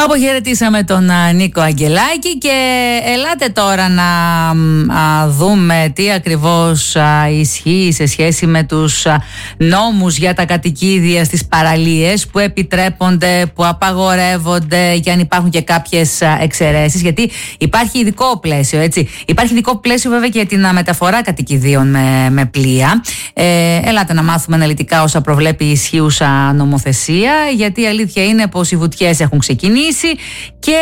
Αποχαιρετήσαμε τον Νίκο Αγγελάκη και ελάτε τώρα να δούμε τι ακριβώς ισχύει σε σχέση με τους νόμους για τα κατοικίδια στις παραλίες που επιτρέπονται, που απαγορεύονται και αν υπάρχουν και κάποιες εξαιρέσεις, γιατί υπάρχει ειδικό πλαίσιο, έτσι. Υπάρχει ειδικό πλαίσιο βέβαια και για την μεταφορά κατοικιδίων με πλοία. Ελάτε να μάθουμε αναλυτικά όσα προβλέπει η ισχύουσα νομοθεσία, γιατί η αλήθεια είναι πως οι βουτιές έχουν ξεκινήσει και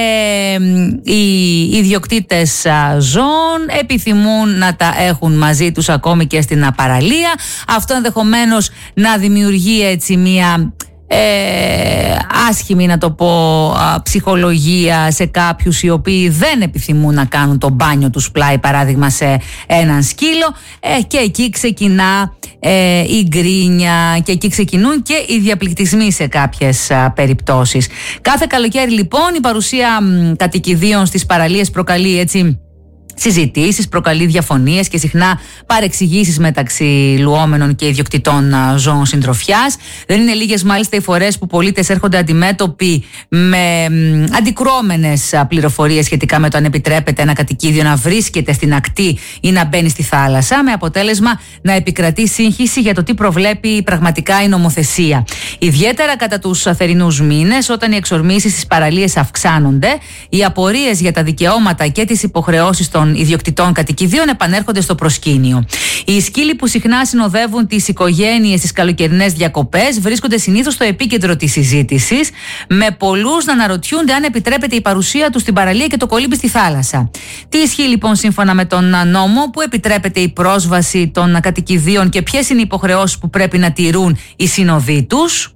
οι ιδιοκτήτες ζώων επιθυμούν να τα έχουν μαζί τους ακόμη και στην παραλία. Αυτό ενδεχομένως να δημιουργεί έτσι μια άσχημη, να το πω, ψυχολογία σε κάποιους οι οποίοι δεν επιθυμούν να κάνουν το μπάνιο τους πλάι, παράδειγμα, σε έναν σκύλο, και εκεί ξεκινά η γκρίνια και εκεί ξεκινούν και οι διαπληκτισμοί σε κάποιες περιπτώσεις. Κάθε καλοκαίρι λοιπόν η παρουσία κατοικιδίων στις παραλίες προκαλεί έτσι συζητήσεις, προκαλεί διαφωνίες και συχνά παρεξηγήσεις μεταξύ λουόμενων και ιδιοκτητών ζώων συντροφιάς. Δεν είναι λίγες μάλιστα οι φορές που πολίτες έρχονται αντιμέτωποι με αντικρουόμενες πληροφορίες σχετικά με το αν επιτρέπεται ένα κατοικίδιο να βρίσκεται στην ακτή ή να μπαίνει στη θάλασσα, με αποτέλεσμα να επικρατεί σύγχυση για το τι προβλέπει πραγματικά η νομοθεσία. Ιδιαίτερα κατά τους θερινούς μήνες, όταν οι εξορμήσεις στις παραλίες αυξάνονται, οι απορίες για τα δικαιώματα και τις υποχρεώσεις των ιδιοκτητών κατοικιδίων επανέρχονται στο προσκήνιο. Οι σκύλοι που συχνά συνοδεύουν τις οικογένειες στις καλοκαιρινές διακοπές βρίσκονται συνήθως στο επίκεντρο της συζήτησης, με πολλούς να αναρωτιούνται αν επιτρέπεται η παρουσία τους στην παραλία και το κολύμπι στη θάλασσα. Τι ισχύει λοιπόν σύμφωνα με τον νόμο, που επιτρέπεται η πρόσβαση των κατοικιδίων και ποιες είναι οι υποχρεώσεις που πρέπει να τηρούν οι σύνοδοι τους?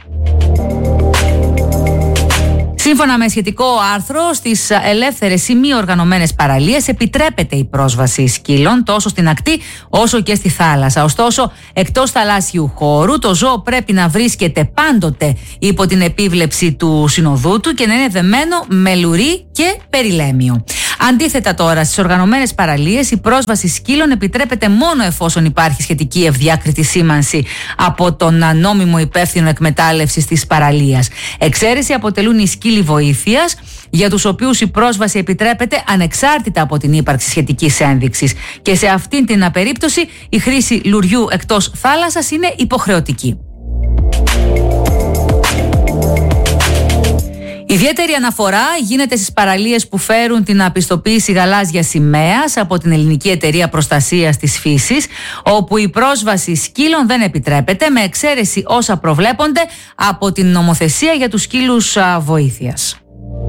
Σύμφωνα με σχετικό άρθρο, στις ελεύθερες ή μη οργανωμένες παραλίες επιτρέπεται η πρόσβαση σκύλων τόσο στην ακτή όσο και στη θάλασσα. Ωστόσο, εκτός θαλάσσιου χώρου, το ζώο πρέπει να βρίσκεται πάντοτε υπό την επίβλεψη του συνοδού του και να είναι δεμένο με λουρί και περιλέμιο. Αντίθετα τώρα, στις οργανωμένες παραλίες η πρόσβαση σκύλων επιτρέπεται μόνο εφόσον υπάρχει σχετική ευδιάκριτη σήμανση από τον νόμιμο υπεύθυνο εκμετάλλευσης της παραλίας. Εξαίρεση αποτελούν οι σκύλοι βοήθειας, για τους οποίους η πρόσβαση επιτρέπεται ανεξάρτητα από την ύπαρξη σχετικής ένδειξης. Και σε αυτήν την περίπτωση η χρήση λουριού εκτός θάλασσας είναι υποχρεωτική. Ιδιαίτερη αναφορά γίνεται στις παραλίες που φέρουν την απιστοποίηση γαλάζιας σημαίας από την Ελληνική Εταιρεία Προστασίας της Φύσης, όπου η πρόσβαση σκύλων δεν επιτρέπεται, με εξαίρεση όσα προβλέπονται από την νομοθεσία για τους σκύλους βοήθειας.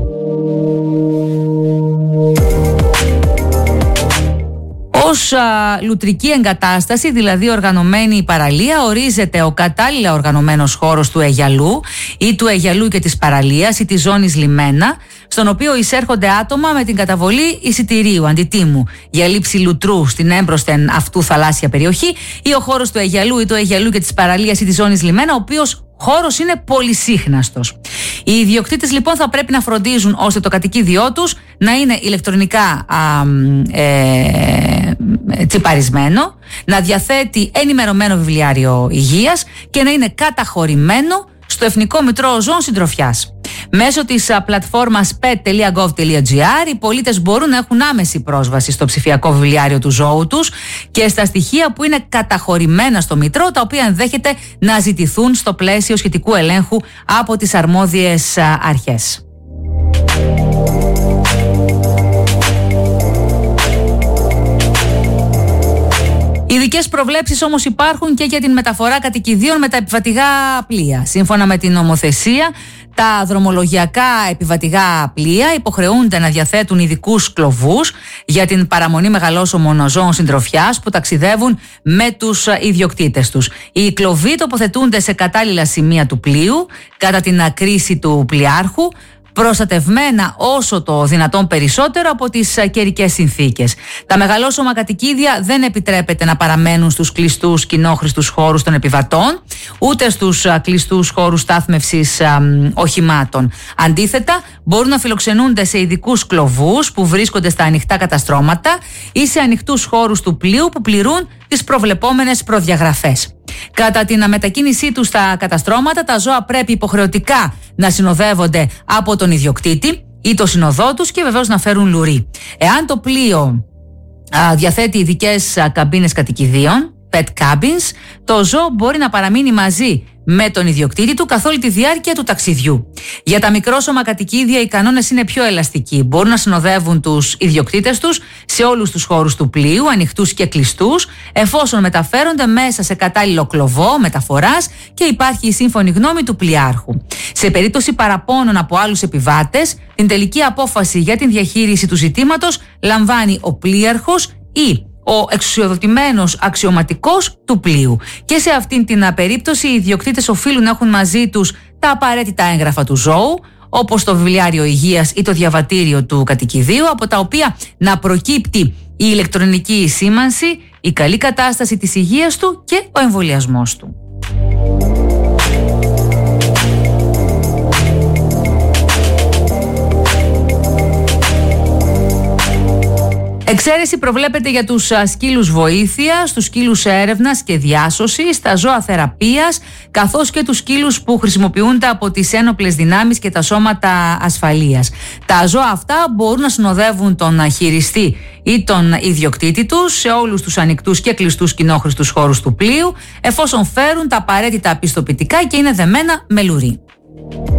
Ως λουτρική εγκατάσταση, δηλαδή οργανωμένη παραλία, ορίζεται ο κατάλληλα οργανωμένος χώρος του Αιγιαλού ή του Αιγιαλού και της παραλίας ή της ζώνης λιμένα, στον οποίο εισέρχονται άτομα με την καταβολή εισιτηρίου αντιτίμου για λήψη λουτρού στην έμπροσθεν αυτού θαλάσσια περιοχή, ή ο χώρος του Αιγιαλού ή του Αιγιαλού και της παραλίας ή της ζώνης λιμένα, ο οποίος χώρος είναι πολυσύχναστος. Οι ιδιοκτήτες λοιπόν θα πρέπει να φροντίζουν ώστε το κατοικίδιό τους να είναι ηλεκτρονικά τσιπαρισμένο, να διαθέτει ενημερωμένο βιβλιάριο υγείας και να είναι καταχωρημένο στο Εθνικό Μητρό Ζώων Συντροφιάς. Μέσω της πλατφόρμας pet.gov.gr οι πολίτες μπορούν να έχουν άμεση πρόσβαση στο ψηφιακό βιβλιάριο του ζώου τους και στα στοιχεία που είναι καταχωρημένα στο Μητρό, τα οποία ενδέχεται να ζητηθούν στο πλαίσιο σχετικού ελέγχου από τις αρμόδιες αρχές. Ειδικές προβλέψεις όμως υπάρχουν και για την μεταφορά κατοικιδίων με τα επιβατηγά πλοία. Σύμφωνα με την νομοθεσία, τα δρομολογιακά επιβατηγά πλοία υποχρεούνται να διαθέτουν ειδικούς κλωβούς για την παραμονή μεγαλόσωμων ζώων συντροφιάς που ταξιδεύουν με τους ιδιοκτήτες τους. Οι κλωβοί τοποθετούνται σε κατάλληλα σημεία του πλοίου κατά την κρίση του πλοιάρχου, προστατευμένα όσο το δυνατόν περισσότερο από τις καιρικές συνθήκες. Τα μεγαλόσωμα κατοικίδια δεν επιτρέπεται να παραμένουν στους κλειστούς κοινόχρηστους χώρους των επιβατών, ούτε στους κλειστούς χώρους στάθμευσης οχημάτων. Αντίθετα, μπορούν να φιλοξενούνται σε ειδικούς κλωβούς που βρίσκονται στα ανοιχτά καταστρώματα ή σε ανοιχτούς χώρους του πλοίου που πληρούν τις προβλεπόμενες προδιαγραφές. Κατά την μετακίνησή τους στα καταστρώματα, τα ζώα πρέπει υποχρεωτικά να συνοδεύονται από τον ιδιοκτήτη ή το συνοδό τους και βεβαίως να φέρουν λουρί. Εάν το πλοίο διαθέτει ειδικές καμπίνες κατοικιδίων, pet cabins, το ζώο μπορεί να παραμείνει μαζί με τον ιδιοκτήτη του καθ' όλη τη διάρκεια του ταξιδιού. Για τα μικρόσωμα κατοικίδια οι κανόνες είναι πιο ελαστικοί. Μπορούν να συνοδεύουν τους ιδιοκτήτες τους σε όλους τους χώρους του πλοίου, ανοιχτούς και κλειστούς, εφόσον μεταφέρονται μέσα σε κατάλληλο κλωβό μεταφοράς και υπάρχει η σύμφωνη γνώμη του πλοιάρχου. Σε περίπτωση παραπώνων από άλλους επιβάτες, την τελική απόφαση για την διαχείριση του ζητήματος λαμβάνει ο πλοίαρχος ή ο εξουσιοδοτημένος αξιωματικός του πλοίου. Και σε αυτήν την περίπτωση οι ιδιοκτήτες οφείλουν να έχουν μαζί τους τα απαραίτητα έγγραφα του ζώου, όπως το βιβλιάριο υγείας ή το διαβατήριο του κατοικιδίου, από τα οποία να προκύπτει η ηλεκτρονική σήμανση, η καλή κατάσταση της υγείας του και ο εμβολιασμός του. Εξαίρεση προβλέπεται για τους σκύλους βοήθειας, τους σκύλους έρευνας και διάσωσης, τα ζώα θεραπείας, καθώς και τους σκύλους που χρησιμοποιούνται από τις ένοπλες δυνάμεις και τα σώματα ασφαλείας. Τα ζώα αυτά μπορούν να συνοδεύουν τον χειριστή ή τον ιδιοκτήτη τους σε όλους τους ανοιχτούς και κλειστούς κοινόχρηστους χώρους του πλοίου, εφόσον φέρουν τα απαραίτητα πιστοποιητικά και είναι δεμένα με λουρί.